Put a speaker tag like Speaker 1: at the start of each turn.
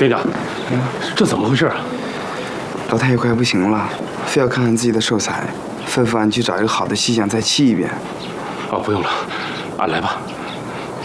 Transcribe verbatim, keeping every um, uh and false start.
Speaker 1: 店长，嗯，这怎么回事啊？
Speaker 2: 老太爷快不行了，非要看看自己的寿材，吩咐俺去找一个好的西厢再沏一遍。
Speaker 1: 哦，不用了，俺来吧。